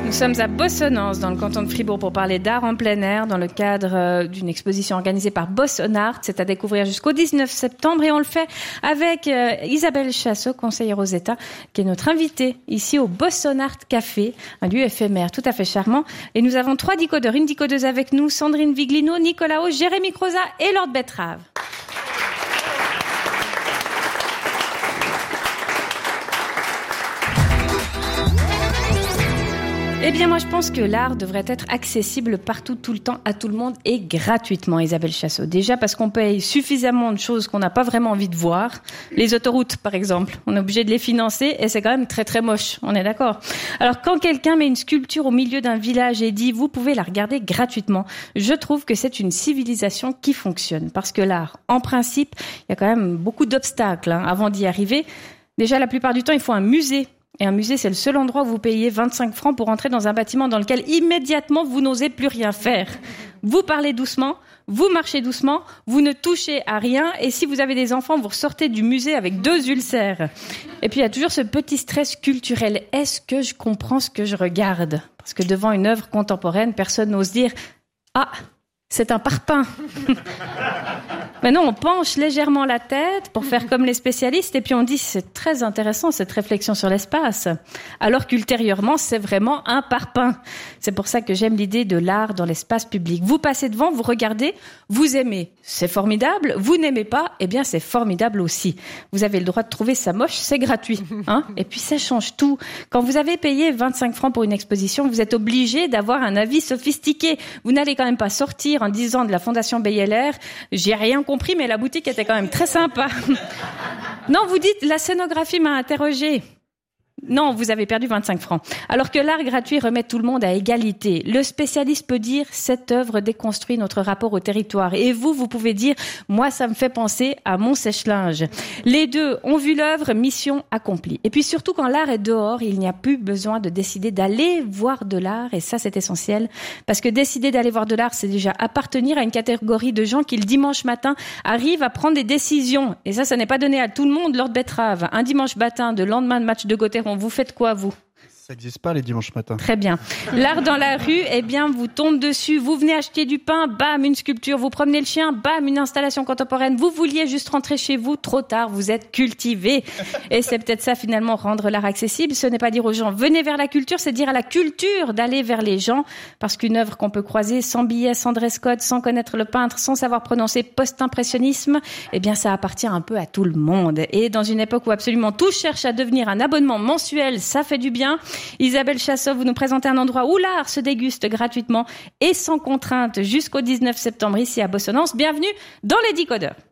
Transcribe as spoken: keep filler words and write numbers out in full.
Nous sommes à Bossonnance, dans le canton de Fribourg, pour parler d'art en plein air, dans le cadre euh, d'une exposition organisée par Bossonart. C'est à découvrir jusqu'au dix-neuf septembre et on le fait avec euh, Isabelle Chassot, conseillère aux États, qui est notre invitée ici au Bossonart Café, un lieu éphémère tout à fait charmant. Et nous avons trois décodeurs, une décodeuse avec nous, Sandrine Viglino, Nicolas Haut, Jérémy Croza et Lord Betrave. Eh bien, moi, je pense que l'art devrait être accessible partout, tout le temps, à tout le monde et gratuitement, Isabelle Chassot. Déjà parce qu'on paye suffisamment de choses qu'on n'a pas vraiment envie de voir. Les autoroutes, par exemple, on est obligé de les financer et c'est quand même très très moche, on est d'accord. Alors, quand quelqu'un met une sculpture au milieu d'un village et dit « vous pouvez la regarder gratuitement », je trouve que c'est une civilisation qui fonctionne. Parce que l'art, en principe, il y a quand même beaucoup d'obstacles hein, avant d'y arriver. Déjà, la plupart du temps, il faut un musée. Et un musée, c'est le seul endroit où vous payez vingt-cinq francs pour entrer dans un bâtiment dans lequel immédiatement vous n'osez plus rien faire. Vous parlez doucement, vous marchez doucement, vous ne touchez à rien et si vous avez des enfants, vous ressortez du musée avec deux ulcères. Et puis il y a toujours ce petit stress culturel. Est-ce que je comprends ce que je regarde ? Parce que devant une œuvre contemporaine, personne n'ose dire « Ah, c'est un parpaing !» Mais non, on penche légèrement la tête pour faire comme les spécialistes et puis on dit c'est très intéressant cette réflexion sur l'espace. Alors qu'ultérieurement, c'est vraiment un parpaing. C'est pour ça que j'aime l'idée de l'art dans l'espace public. Vous passez devant, vous regardez, vous aimez, c'est formidable. Vous n'aimez pas, eh bien c'est formidable aussi. Vous avez le droit de trouver ça moche, c'est gratuit. Hein ? Et puis ça change tout. Quand vous avez payé vingt-cinq francs pour une exposition, vous êtes obligé d'avoir un avis sophistiqué. Vous n'allez quand même pas sortir en disant de la Fondation B L R, j'ai rien compris, mais la boutique était quand même très sympa. Non, vous dites, la scénographie m'a interrogée. Non, vous avez perdu vingt-cinq francs. Alors que l'art gratuit remet tout le monde à égalité. Le spécialiste peut dire, cette œuvre déconstruit notre rapport au territoire. Et vous, vous pouvez dire, moi, ça me fait penser à mon sèche-linge. Les deux ont vu l'œuvre, mission accomplie. Et puis surtout, quand l'art est dehors, il n'y a plus besoin de décider d'aller voir de l'art. Et ça, c'est essentiel. Parce que décider d'aller voir de l'art, c'est déjà appartenir à une catégorie de gens qui, le dimanche matin, arrivent à prendre des décisions. Et ça, ça n'est pas donné à tout le monde, Lord Betrave. Un dimanche matin, de lendemain de match de Gauthieron, vous faites quoi, vous ? Ça n'existe pas les dimanches matins. Très bien. L'art dans la rue, eh bien, vous tombe dessus. Vous venez acheter du pain, bam, une sculpture. Vous promenez le chien, bam, une installation contemporaine. Vous vouliez juste rentrer chez vous, trop tard, vous êtes cultivé. Et c'est peut-être ça, finalement, rendre l'art accessible. Ce n'est pas dire aux gens, venez vers la culture, c'est dire à la culture d'aller vers les gens. Parce qu'une œuvre qu'on peut croiser sans billet, sans dress code, sans connaître le peintre, sans savoir prononcer post-impressionnisme, eh bien, ça appartient un peu à tout le monde. Et dans une époque où absolument tout cherche à devenir un abonnement mensuel, ça fait du bien. Isabelle Chassot, vous nous présentez un endroit où l'art se déguste gratuitement et sans contrainte jusqu'au dix-neuf septembre ici à Bossonnance. Bienvenue dans les Décodeurs.